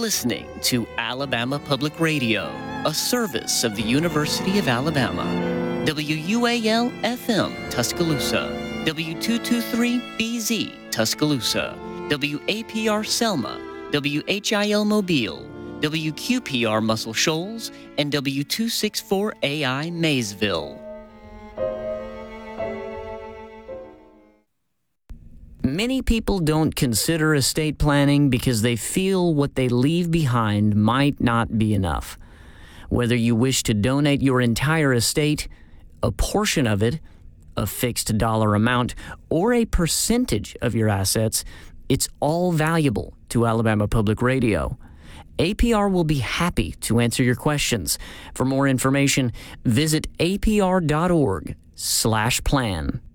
listening to Alabama Public Radio, a service of the University of Alabama. WUAL-FM Tuscaloosa, W223BZ Tuscaloosa, WAPR Selma, WHIL Mobile, WQPR Muscle Shoals, and W264AI Maysville. Many people don't consider estate planning because they feel what they leave behind might not be enough. Whether you wish to donate your entire estate, a portion of it, a fixed dollar amount, or a percentage of your assets, it's all valuable to Alabama Public Radio. APR will be happy to answer your questions. For more information, visit apr.org/plan.